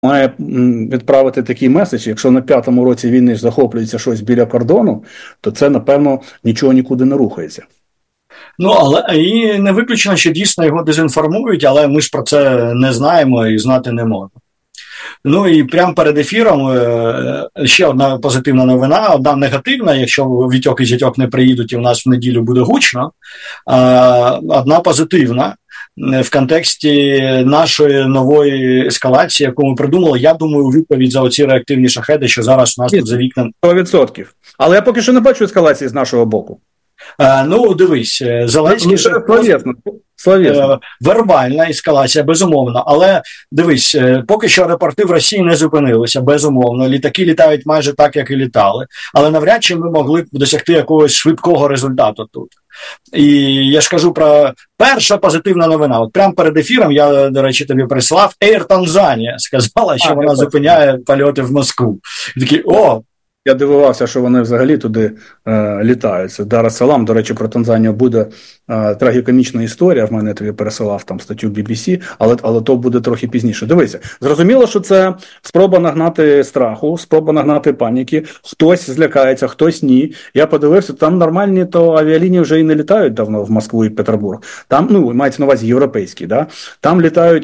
має відправити такий меседж, якщо на 5-му році війни ж захоплюється щось біля кордону, то це, напевно, нічого нікуди не рухається. Ну, але і не виключено, що дійсно його дезінформують, але ми ж про це не знаємо і знати не можемо. Ну і прямо перед ефіром ще одна позитивна новина, одна негативна, якщо Вітьок і Зятьок не приїдуть і в нас в неділю буде гучно, одна позитивна. В контексті нашої нової ескалації, яку ми придумали, я думаю, у відповідь за оці реактивні шахеди, що зараз у нас тут за вікном. 100%. Але я поки що не бачу ескалації з нашого боку. Ну, дивись, Зеленський... Словесно. Вербальна ескалація, безумовно. Але, дивись, поки що аеропорти в Росії не зупинилися, безумовно. Літаки літають майже так, як і літали. Але навряд чи ми могли б досягти якогось швидкого результату тут. І я ж кажу про перша позитивна новина. От прямо перед ефіром, я, до речі, тобі прислав, Air Tanzania сказала, що вона зупиняє польоти в Москву. І такий, Я дивувався, що вони взагалі туди літають. Це Дар ес-Салам, до речі, про Танзанію буде трагікомічна історія. В мене тобі пересилав там статтю BBC, але то буде трохи пізніше. Дивися, зрозуміло, що це спроба нагнати страху, спроба нагнати паніки. Хтось злякається, хтось ні. Я подивився, там нормальні то авіалінії вже і не літають давно в Москву і Петербург. Там, мається на увазі європейські, да? Там літають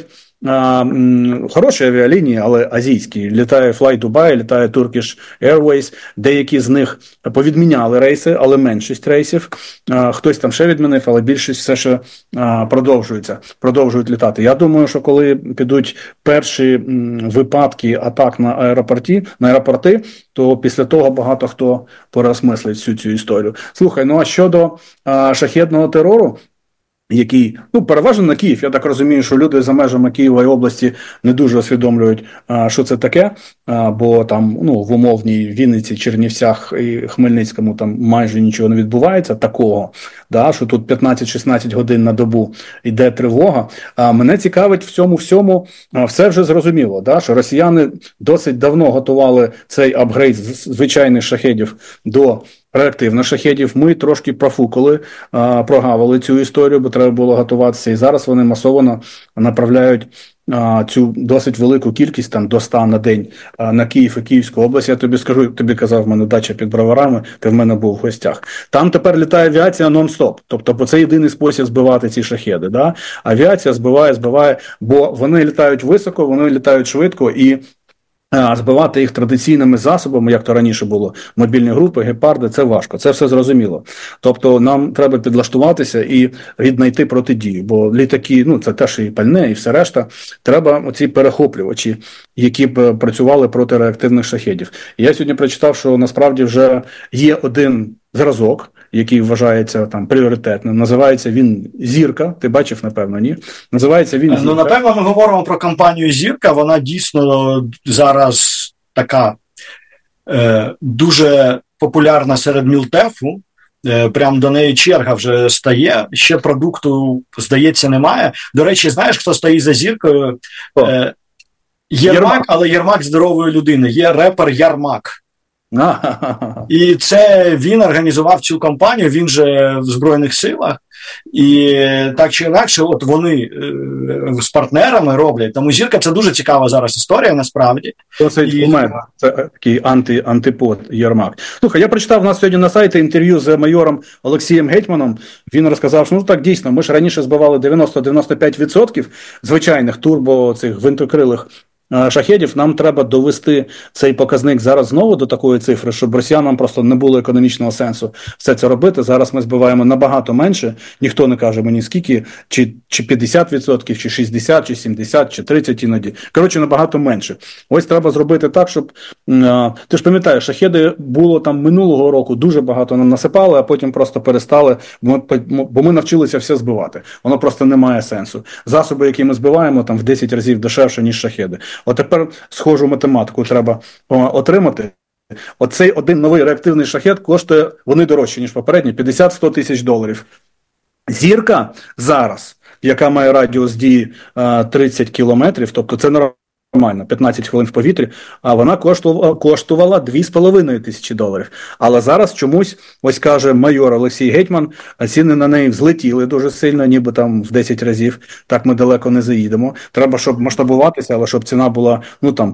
хороші авіалінії, але азійські. Літає Fly Dubai, літає Turkish Airways, деякі з них повідміняли рейси, але меншість рейсів. Хтось там ще відмінив, але більшість все ще продовжують літати. Я думаю, що коли підуть перші випадки атак на аеропорти, то після того багато хто порозмислить всю цю історію. Слухай, ну а щодо шахедного терору, який, переважно на Київ. Я так розумію, що люди за межами Києва і області не дуже усвідомлюють, що це таке, бо там, в умовній Вінниці, Чернівцях і Хмельницькому там майже нічого не відбувається такого, да, що тут 15-16 годин на добу йде тривога. Мене цікавить в цьому всьому, все вже зрозуміло, да, що росіяни досить давно готували цей апгрейд з звичайних шахедів до реактивних шахедів. Ми трошки профукали, прогавили цю історію, бо треба було готуватися. І зараз вони масово направляють цю досить велику кількість, там до 100 на день, на Київ і Київську область. Я тобі скажу, тобі казав, в мене дача під Броварами, ти в мене був в гостях. Там тепер літає авіація нон-стоп. Тобто, це єдиний спосіб збивати ці шахеди. Да? Авіація збиває, бо вони літають високо, вони літають швидко і збивати їх традиційними засобами, як то раніше було, мобільні групи, гепарди, це важко, це все зрозуміло. Тобто нам треба підлаштуватися і віднайти протидію, бо літаки, це теж і пальне, і все решта, треба оці перехоплювачі, які б працювали проти реактивних шахедів. І я сьогодні прочитав, що насправді вже є один зразок, який вважається там пріоритетним. Називається він «Зірка». Ти бачив, напевно, ні? Називається він «Зірка». Напевно, ми говоримо про компанію «Зірка». Вона дійсно зараз така дуже популярна серед Мілтефу. Прям до неї черга вже стає. Ще продукту, здається, немає. До речі, знаєш, хто стоїть за «Зіркою»? Єрмак, але Єрмак здорової людини. Є репер Ярмак. І це він організував цю кампанію, він же в Збройних силах, і так чи інакше, от вони з партнерами роблять. Тому «Зірка» – це дуже цікава зараз історія, насправді. Це такий антипод Єрмак. Слухай, я прочитав у нас сьогодні на сайті інтерв'ю з майором Олексієм Гетьманом. Він розказав, що так дійсно, ми ж раніше збивали 90-95% звичайних турбо цих гвинтокрилих шахедів, нам треба довести цей показник зараз знову до такої цифри, щоб росіянам просто не було економічного сенсу все це робити. Зараз ми збиваємо набагато менше, ніхто не каже мені скільки, чи 50%, чи 60%, чи 70%, чи 30% іноді. Коротше, набагато менше. Ось треба зробити так, щоб, ти ж пам'ятаєш, шахеди було там минулого року, дуже багато нам насипали, а потім просто перестали, бо ми навчилися все збивати. Воно просто не має сенсу. Засоби, які ми збиваємо, там в 10 разів дешевше, ніж шахеди. От тепер схожу математику треба отримати. Оцей один новий реактивний шахед коштує, вони дорожчі, ніж попередні, 50-100 тисяч доларів. «Зірка» зараз, яка має радіус дії 30 кілометрів, тобто це нормально, 15 хвилин в повітрі, а вона коштувала 2,5 тисячі доларів. Але зараз чомусь, ось каже майор Олексій Гетьман, ціни на неї взлетіли дуже сильно, ніби там в 10 разів, так ми далеко не заїдемо. Треба, щоб масштабуватися, але щоб ціна була, там,